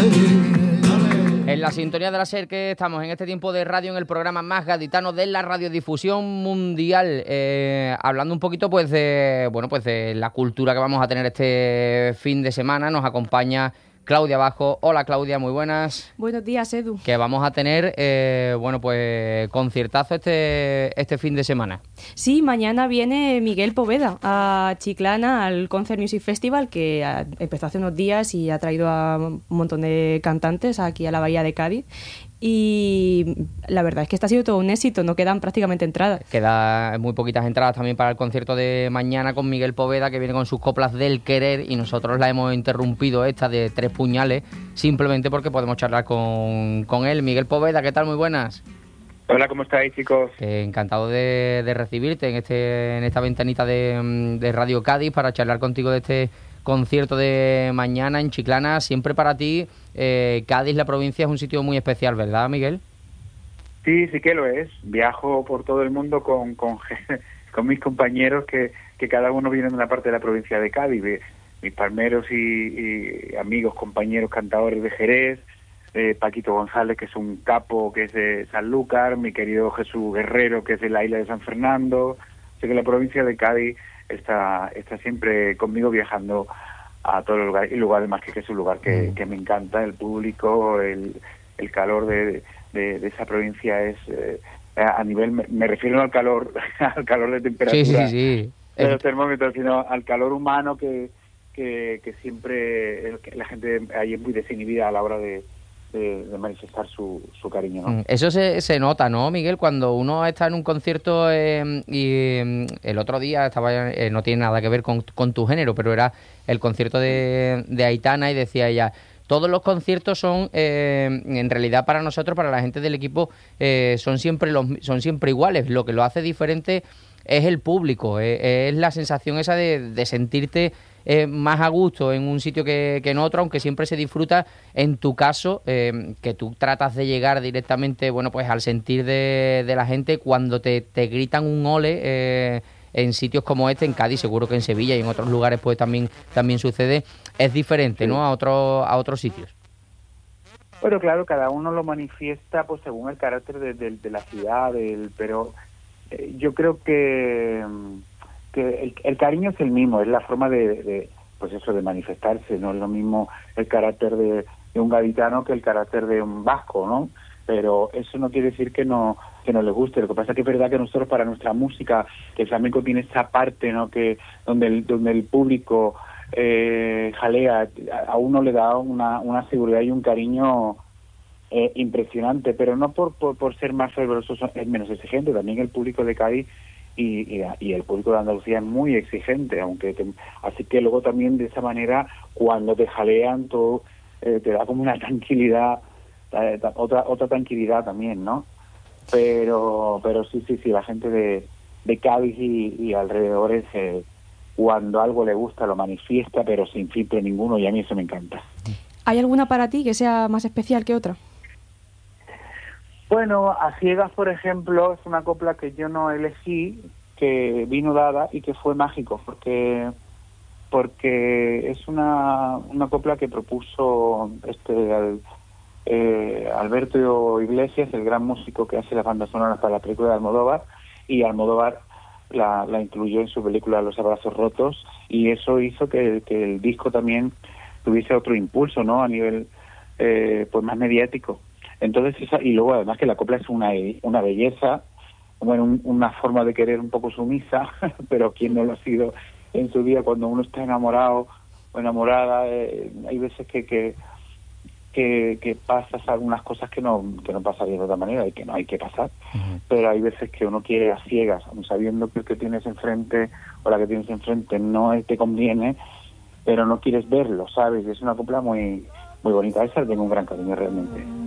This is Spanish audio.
En la sintonía de la SER que estamos en este tiempo de radio en el programa más gaditano de la radiodifusión mundial, hablando un poquito pues de la cultura que vamos a tener este fin de semana. Nos acompaña Claudia Bajo. Hola Claudia, muy buenas. Buenos días, Edu. Que vamos a tener conciertazo este fin de semana. Sí, mañana viene Miguel Poveda a Chiclana al Concert Music Festival, que empezó hace unos días y ha traído a un montón de cantantes aquí a la Bahía de Cádiz. Y la verdad es que está sido todo un éxito, no quedan prácticamente entradas. Quedan muy poquitas entradas también para el concierto de mañana con Miguel Poveda, que viene con sus coplas del querer, y nosotros la hemos interrumpido esta de Tres Puñales, simplemente porque podemos charlar con él. Miguel Poveda, ¿qué tal? Muy buenas. Hola, ¿cómo estáis, chicos? Encantado de recibirte en esta ventanita de Radio Cádiz para charlar contigo de este concierto de mañana en Chiclana. Siempre para ti, Cádiz, la provincia, es un sitio muy especial, ¿verdad, Miguel? Sí, sí que lo es. Viajo por todo el mundo con mis compañeros que cada uno viene de una parte de la provincia de Cádiz. Mis palmeros y amigos, compañeros, cantadores de Jerez, Paquito González, que es un capo, que es de Sanlúcar, mi querido Jesús Guerrero, que es de la isla de San Fernando. Sé que la provincia de Cádiz está siempre conmigo viajando a todos los lugares, y luego además que es un lugar que me encanta, el público, el calor de esa provincia es a nivel, me refiero al calor al calor de temperatura sí. De los termómetros, sino al calor humano que siempre la gente ahí es muy desinhibida a la hora de manifestar su cariño, ¿no? Eso se nota, ¿no, Miguel? Cuando uno está en un concierto y el otro día estaba, no tiene nada que ver con tu género, pero era el concierto de Aitana, y decía ella: todos los conciertos son, en realidad para nosotros, para la gente del equipo, son siempre iguales. Lo que lo hace diferente es el público, es la sensación esa de sentirte más a gusto en un sitio que en otro, aunque siempre se disfruta. En tu caso, que tú tratas de llegar directamente, pues al sentir de la gente cuando te gritan un ole, en sitios como este, en Cádiz, seguro que en Sevilla y en otros lugares pues también sucede, es diferente, ¿no? A otros sitios. Bueno, claro, cada uno lo manifiesta pues según el carácter de la ciudad, pero yo creo que el cariño es el mismo, es la forma de manifestarse. No es lo mismo el carácter de un gaditano que el carácter de un vasco, ¿no? Pero eso no quiere decir que no les guste. Lo que pasa es que es verdad que nosotros, para nuestra música, que el flamenco tiene esa parte, ¿no?, que donde el público jalea, a uno le da una seguridad y un cariño impresionante, pero no por ser más fervoroso es menos exigente. También el público de Cádiz y el público de Andalucía es muy exigente, así que luego también de esa manera, cuando te jalean todo, te da como una tranquilidad, otra tranquilidad también, ¿no? Pero sí, la gente de Cádiz y alrededores, cuando algo le gusta lo manifiesta, pero sin filtro ninguno, y a mí eso me encanta. ¿Hay alguna para ti que sea más especial que otra? Bueno, A Ciegas, por ejemplo, es una copla que yo no elegí, que vino dada y que fue mágico, porque es una copla que propuso Alberto Iglesias, el gran músico que hace las bandas sonoras para la película de Almodóvar, y Almodóvar la incluyó en su película Los Abrazos Rotos, y eso hizo que el disco también tuviese otro impulso, ¿no?, a nivel pues más mediático. Entonces, y luego además que la copla es una belleza, bueno, una forma de querer un poco sumisa, pero quién no lo ha sido en su vida cuando uno está enamorado o enamorada. Hay veces que pasas algunas cosas que no pasarían de otra manera y que no hay que pasar. Uh-huh. Pero hay veces que uno quiere a ciegas, sabiendo que el que tienes enfrente o la que tienes enfrente no te conviene, pero no quieres verlo, ¿sabes? Y es una copla muy, muy bonita. Esa tengo un gran cariño realmente.